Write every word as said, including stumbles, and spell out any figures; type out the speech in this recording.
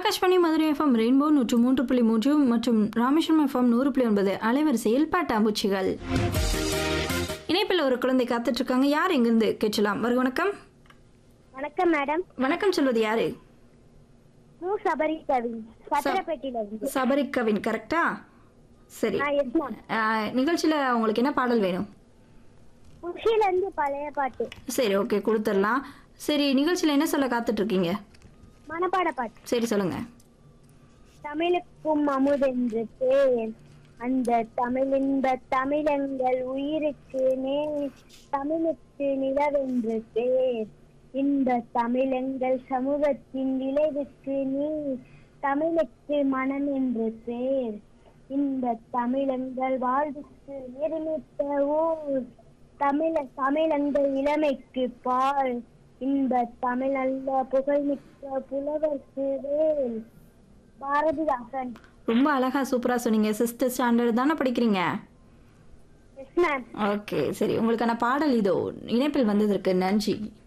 Akashvani Madurai FM rainbow நூற்று மூன்று புள்ளி மூன்று மற்றும் ராமேஸ்வரம் எஃப்எம் நூறு புள்ளி ஒன்பது அலைவரிசையில் பாட்டாம்பூச்சிகள். இணைப்பில் ஒரு குழந்தை காத்துட்டு இருக்காங்க. யார் எங்கிருந்து கேட்கலாம்? வரு வணக்கம். வணக்கம் மேடம். வணக்கம் சொல்வது யாரு? மு சபரி கவின் சத்திரப்பேட்டையில இருந்து. சபரி கவின் கரெக்டா? சரி. ஆ எஸ் மேம். நிகழ்ச்சியில உங்களுக்கு என்ன பாடல் வேணும்? குஷில இருந்து பழைய பாட்டு. சரி, ஓகே, கொடுத்துடலாம். சரி, நிகழ்ச்சியில என்ன சொல்ல காத்துட்டு இருக்கீங்க? மனப்பாட பாட்டு. சரி, சொல்லுங்க. தமிழுக்கும் அமுதென்று பேர், அந்த தமிழின்ப தமிழங்கள் உயிருக்கு நேர், தமிழுக்கு நிலவென்று பேர், இந்த தமிழங்கள் சமூகத்தின் விளைவுக்கு நீர், தமிழுக்கு மனம் என்று பேர், இந்த தமிழங்கள் வாழ்வுக்கு நிர்மித்த ஊர், தமிழ தமிழங்கள் இளமைக்கு பால், இந்த தமிழ் அல்ல புகழ்மிக்க புலவர்க்கு வேல். பாரதிதாசன். ரொம்ப அழகா சூப்பரா சொன்னீங்க. சிக்ஸ்த் ஸ்டாண்டர்ட் தானே படிக்கிறீங்க? Yes ma'am. ஓகே, சரி, உங்களுக்கான பாடல் இதோ. இணைப்பில் வந்ததற்கு நன்றி.